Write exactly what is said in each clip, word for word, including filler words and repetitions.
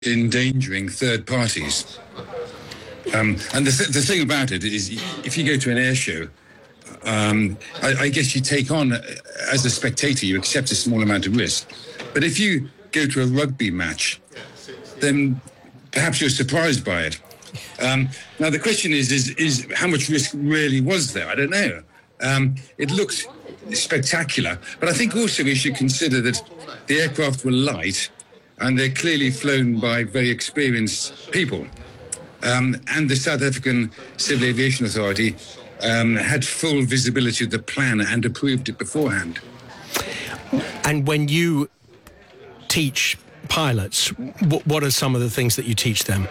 endangering third parties. Um, and the, th- the thing about it is, if you go to an air show, um, I, I guess you take on, as a spectator, you accept a small amount of risk. But if you go to a rugby match, then perhaps you're surprised by it. Um, now, the question is, is, is how much risk really was there? I don't know. Um, it looked spectacular, but I think also we should consider that the aircraft were light, and they're clearly flown by very experienced people. Um, and the South African Civil Aviation Authority um, had full visibility of the plan and approved it beforehand. And when you teach pilots, what, what are some of the things that you teach them?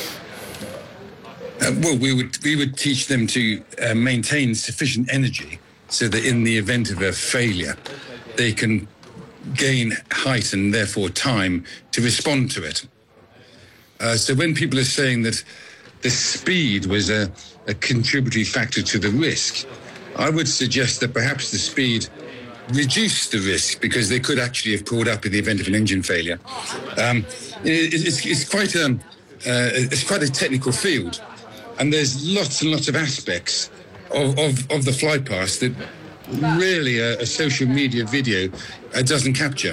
Uh, well, we would we would teach them to uh, maintain sufficient energy so that in the event of a failure, they can gain height and therefore time to respond to it. Uh, so when people are saying that the speed was a, a contributory factor to the risk, I would suggest that perhaps the speed reduced the risk because they could actually have pulled up in the event of an engine failure. Um, it, it's, it's quite a uh, it's quite a technical field, and there's lots and lots of aspects of, of, of the flight past that really a, a social media video uh, doesn't capture.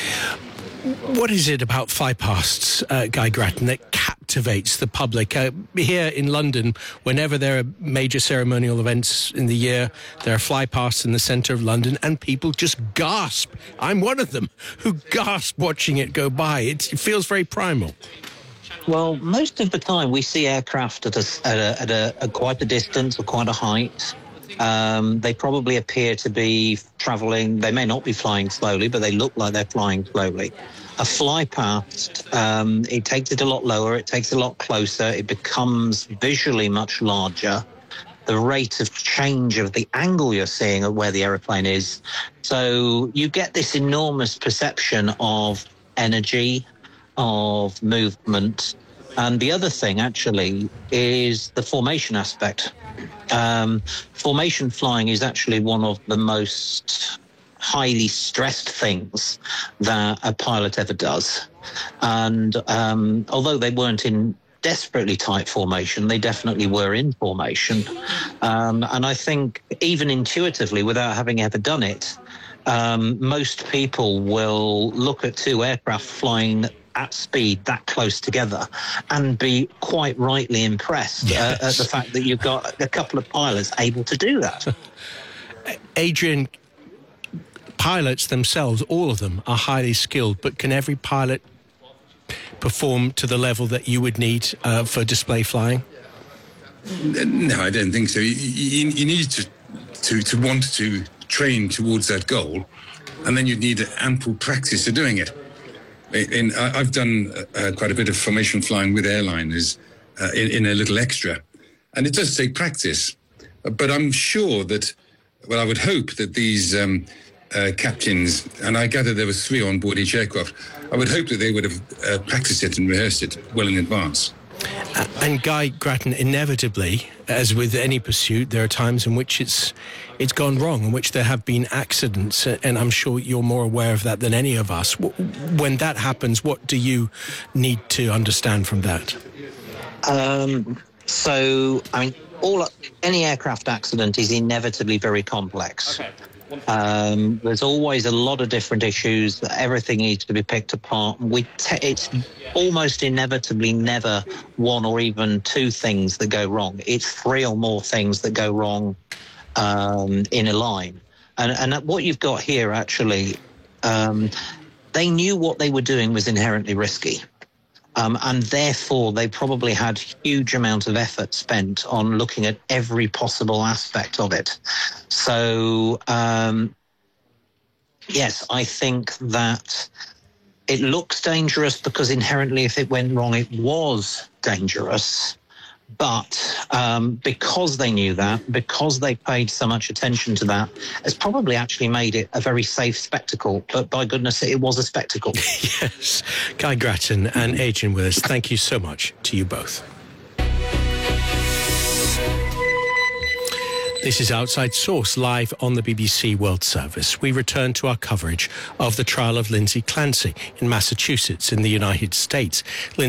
What is it about flypasts, uh, Guy Grattan, that captivates the public? Uh, here in London, whenever there are major ceremonial events in the year, there are flypasts in the centre of London, and people just gasp. I'm one of them who gasp watching it go by. It, it feels very primal. Well, most of the time we see aircraft at a, at a, at a, at quite a distance or quite a height. Um, they probably appear to be travelling. They may not be flying slowly, but they look like they're flying slowly. A fly past, um, it takes it a lot lower. It takes it a lot closer. It becomes visually much larger. The rate of change of the angle you're seeing of where the aeroplane is. So you get this enormous perception of energy, of movement. And the other thing, actually, is the formation aspect. Um, formation flying is actually one of the most highly stressed things that a pilot ever does. And um, although they weren't in desperately tight formation, they definitely were in formation. Um, and I think even intuitively, without having ever done it, um, most people will look at two aircraft flying at speed that close together and be quite rightly impressed yes. uh, at the fact that you've got a couple of pilots able to do that. Adrian, pilots themselves, all of them, are highly skilled, but can every pilot perform to the level that you would need uh, for display flying? No, I don't think so. You, you, you need to, to, to want to train towards that goal, and then you need ample practice of doing it. In, I've done uh, quite a bit of formation flying with airliners uh, in, in a little extra, and it does take practice. But I'm sure that, well, I would hope that these um, uh, captains, and I gather there were three on board each aircraft, I would hope that they would have uh, practiced it and rehearsed it well in advance. Uh, and Guy Grattan, inevitably, as with any pursuit, there are times in which it's it's gone wrong, in which there have been accidents, and I'm sure you're more aware of that than any of us. When that happens, what do you need to understand from that? Um, so, I mean, all any aircraft accident is inevitably very complex. Okay. Um, there's always a lot of different issues. Everything needs to be picked apart. We te- it's almost inevitably never one or even two things that go wrong. It's three or more things that go wrong um, in a line. And, and what you've got here, actually, um, they knew what they were doing was inherently risky. Um, and therefore, they probably had huge amount of effort spent on looking at every possible aspect of it. So, um, yes, I think that it looks dangerous because inherently, if it went wrong, it was dangerous. But um, because they knew that, because they paid so much attention to that, it's probably actually made it a very safe spectacle. But by goodness, it was a spectacle. Yes. Guy Grattan and Adrian Willis, thank you so much to you both. This is Outside Source, live on the B B C World Service. We return to our coverage of the trial of Lindsay Clancy in Massachusetts in the United States.